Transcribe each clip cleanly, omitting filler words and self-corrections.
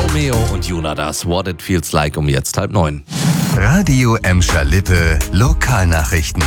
Romeo und Juna, das What It Feels Like um jetzt 8:30. Radio Emscher Lippe Lokalnachrichten.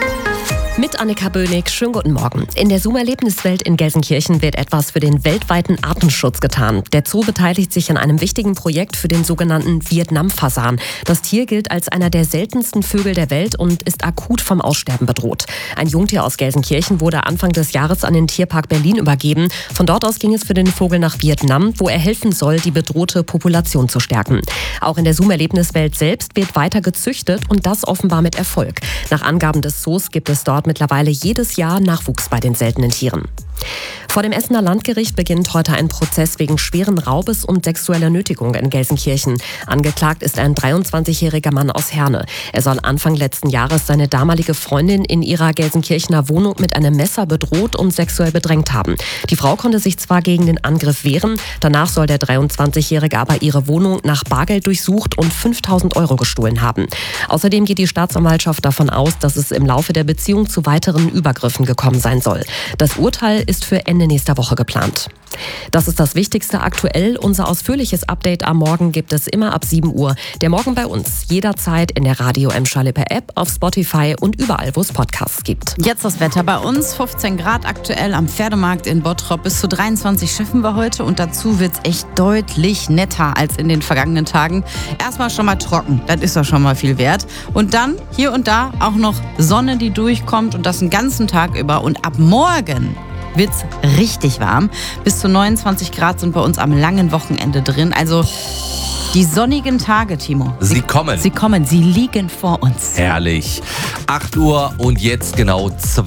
Mit Annika Bönig, schönen guten Morgen. In der Zoom-Erlebniswelt in Gelsenkirchen wird etwas für den weltweiten Artenschutz getan. Der Zoo beteiligt sich an einem wichtigen Projekt für den sogenannten Vietnam-Fasan. Das Tier gilt als einer der seltensten Vögel der Welt und ist akut vom Aussterben bedroht. Ein Jungtier aus Gelsenkirchen wurde Anfang des Jahres an den Tierpark Berlin übergeben. Von dort aus ging es für den Vogel nach Vietnam, wo er helfen soll, die bedrohte Population zu stärken. Auch in der Zoom-Erlebniswelt selbst wird weiter gezüchtet und das offenbar mit Erfolg. Nach Angaben des Zoos gibt es dort mittlerweile jedes Jahr Nachwuchs bei den seltenen Tieren. Vor dem Essener Landgericht beginnt heute ein Prozess wegen schweren Raubes und sexueller Nötigung in Gelsenkirchen. Angeklagt ist ein 23-jähriger Mann aus Herne. Er soll Anfang letzten Jahres seine damalige Freundin in ihrer Gelsenkirchener Wohnung mit einem Messer bedroht und sexuell bedrängt haben. Die Frau konnte sich zwar gegen den Angriff wehren, danach soll der 23-jährige aber ihre Wohnung nach Bargeld durchsucht und 5.000 € gestohlen haben. Außerdem geht die Staatsanwaltschaft davon aus, dass es im Laufe der Beziehung zu weiteren Übergriffen gekommen sein soll. Das Urteil ist für Ende nächster Woche geplant. Das ist das Wichtigste aktuell. Unser ausführliches Update am Morgen gibt es immer ab 7 Uhr. Der Morgen bei uns, jederzeit in der Radio Emscher Lippe App, auf Spotify und überall, wo es Podcasts gibt. Jetzt das Wetter bei uns, 15 Grad aktuell am Pferdemarkt in Bottrop. Bis zu 23 schiffen wir heute und dazu wird es echt deutlich netter als in den vergangenen Tagen. Erstmal schon mal trocken, das ist doch schon mal viel wert. Und dann hier und da auch noch Sonne, die durchkommt und das den ganzen Tag über. Und ab morgen wird's richtig warm. Bis zu 29 Grad sind bei uns am langen Wochenende drin. Also die sonnigen Tage, Timo. Sie kommen. Sie liegen vor uns. Herrlich. 8 Uhr und jetzt genau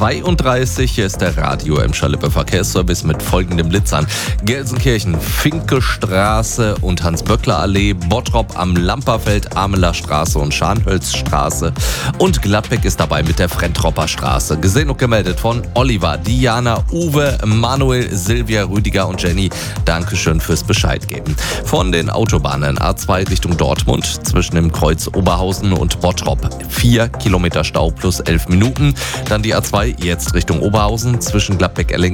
32. Hier ist der Radio Emscher Lippe Verkehrsservice mit folgenden Blitzern. Gelsenkirchen, Finke-Straße und Hans-Böckler-Allee, Bottrop am Lamperfeld, Ameler Straße und Scharnhölzstraße und Gladbeck ist dabei mit der Frentropper Straße. Gesehen und gemeldet von Oliver, Diana, Uwe, Manuel, Silvia, Rüdiger und Jenny. Dankeschön fürs Bescheid geben. Von den Autobahnen A2 Richtung Dortmund zwischen dem Kreuz Oberhausen und Bottrop 4 Kilometer Stau plus 11 Minuten. Dann die A2 jetzt Richtung Oberhausen zwischen Gladbeck-Ellingen